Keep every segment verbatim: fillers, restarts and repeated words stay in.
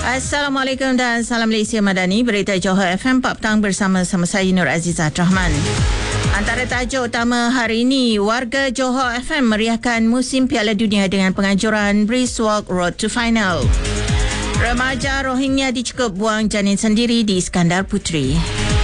Assalamualaikum dan salam Malaysia Madani. Berita Johor F M empat petang bersama-sama saya Nur Azizah Rahman. Antara tajuk utama hari ini, warga Johor F M meriahkan musim Piala Dunia dengan penganjuran Brisk Walk Road to Final. Remaja Rohingya dicukup buang janin sendiri di Iskandar Puteri.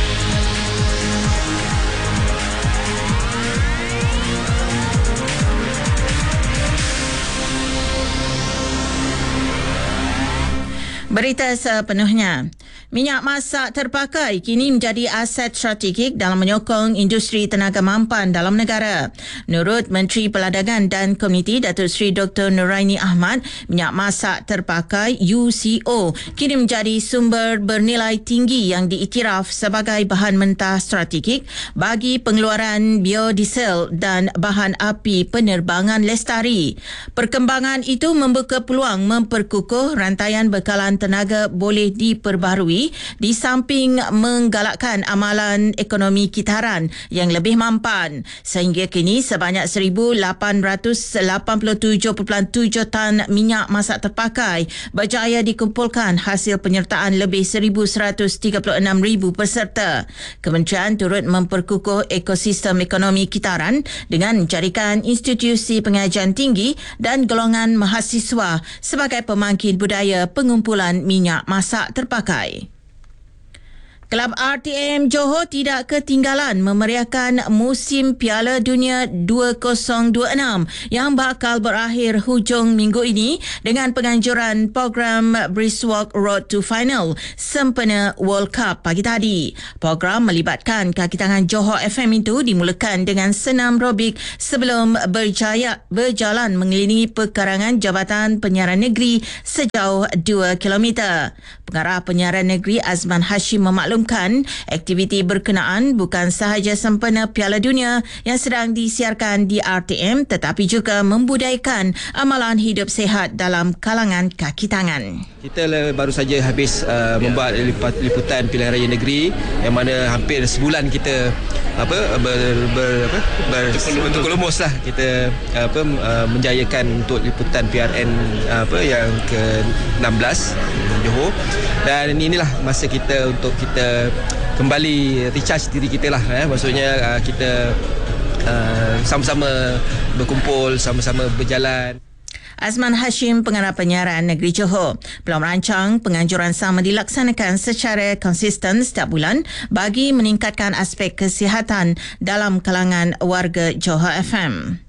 Berita sepenuhnya. Minyak masak terpakai kini menjadi aset strategik dalam menyokong industri tenaga mampan dalam negara. Menurut Menteri Perdagangan dan Komuniti Datuk Seri Doktor Nuraini Ahmad, minyak masak terpakai U C O kini menjadi sumber bernilai tinggi yang diiktiraf sebagai bahan mentah strategik bagi pengeluaran biodiesel dan bahan api penerbangan lestari. Perkembangan itu membuka peluang memperkukuh rantaian bekalan tenaga boleh diperbaharui di samping menggalakkan amalan ekonomi kitaran yang lebih mampan. Sehingga kini sebanyak seribu lapan ratus lapan puluh tujuh perpuluhan tujuh tan minyak masak terpakai berjaya dikumpulkan hasil penyertaan lebih seribu seratus tiga puluh enam ribu peserta. Kementerian turut memperkukuh ekosistem ekonomi kitaran dengan menjadikan institusi pengajian tinggi dan golongan mahasiswa sebagai pemangkin budaya pengumpulan minyak masak terpakai. Kelab R T M Johor tidak ketinggalan memeriahkan musim Piala Dunia dua ribu dua puluh enam yang bakal berakhir hujung minggu ini dengan penganjuran program Brisk Walk Road to Final sempena World Cup pagi tadi. Program melibatkan kaki tangan Johor F M itu dimulakan dengan senam aerobik sebelum berjaya berjalan mengelilingi pekarangan Jabatan Penyiaran Negeri sejauh dua kilometer. Pengarah Penyiaran Negeri Azman Hashim memaklumkan aktiviti berkenaan bukan sahaja sempena Piala Dunia yang sedang disiarkan di R T M tetapi juga membudayakan amalan hidup sihat dalam kalangan kaki tangan. Kita baru saja habis uh, membuat liputan pilihan raya negeri yang mana hampir sebulan kita apa ber, ber apa bertukar lumus lah kita apa uh, menjayakan untuk liputan P R N apa yang ke enam belas Johor, dan inilah masa kita untuk kita kembali recharge diri kita lah, eh. maksudnya uh, kita uh, sama-sama berkumpul, sama-sama berjalan. Azman Hashim, Pengarah Penyiaran Negeri Johor, telah merancang penganjuran sama dilaksanakan secara konsisten setiap bulan bagi meningkatkan aspek kesihatan dalam kalangan warga Johor F M.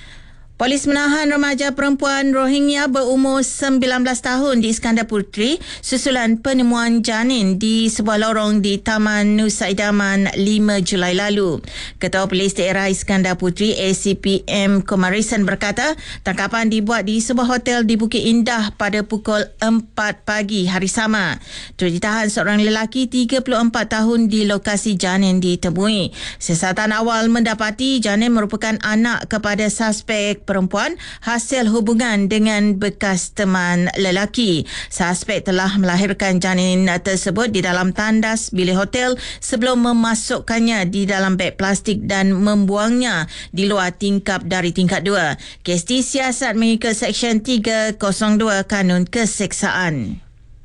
Polis menahan remaja perempuan Rohingya berumur sembilan belas tahun di Iskandar Puteri susulan penemuan janin di sebuah lorong di Taman Nusa Idaman lima Julai lalu. Ketua Polis Daerah Iskandar Puteri A C P M Komarisan berkata, tangkapan dibuat di sebuah hotel di Bukit Indah pada pukul empat pagi hari sama. Turut ditahan seorang lelaki tiga puluh empat tahun di lokasi janin ditemui. Siasatan awal mendapati janin merupakan anak kepada suspek perempuan hasil hubungan dengan bekas teman lelaki. Suspek telah melahirkan janin tersebut di dalam tandas bilik hotel sebelum memasukkannya di dalam beg plastik dan membuangnya di luar tingkap dari tingkat dua. Kes disiasat mengikut Seksyen tiga kosong dua Kanun Keseksaan.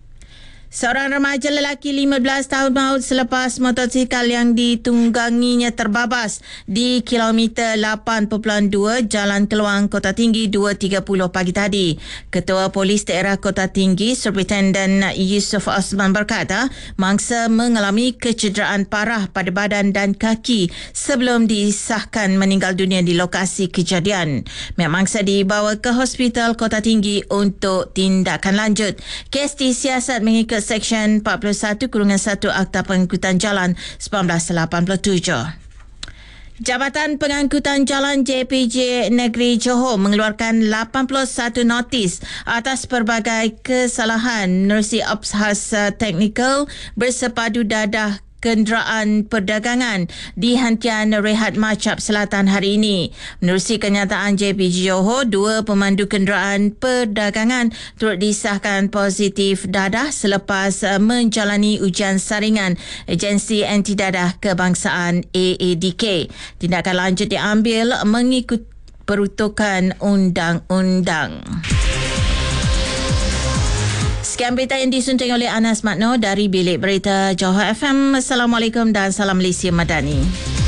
Seorang remaja lelaki lima belas tahun maut selepas motosikal yang ditungganginya terbabas di kilometer lapan perpuluhan dua Jalan Keluang Kota Tinggi dua tiga puluh pagi tadi. Ketua Polis Daerah Kota Tinggi Superintenden Yusuf Osman berkata, mangsa mengalami kecederaan parah pada badan dan kaki sebelum disahkan meninggal dunia di lokasi kejadian. Mangsa dibawa ke Hospital Kota Tinggi untuk tindakan lanjut. Kes disiasat mengikut Seksyen empat puluh satu satu Akta Pengangkutan Jalan seribu sembilan ratus lapan puluh tujuh. Jabatan Pengangkutan Jalan J P J Negeri Johor mengeluarkan lapan puluh satu notis atas pelbagai kesalahan menerusi Ops Khas Teknikal bersepadu dadah kenderaan perdagangan di Hantian Rehat Macap Selatan hari ini. Menerusi kenyataan J P J Johor, dua pemandu kenderaan perdagangan turut disahkan positif dadah selepas menjalani ujian saringan Agensi Anti Dadah Kebangsaan A A D K. Tindakan lanjut diambil mengikut peruntukan undang-undang. Sekian berita yang disunting oleh Anas Matno dari Bilik Berita Johor F M. Assalamualaikum dan salam Malaysia Madani.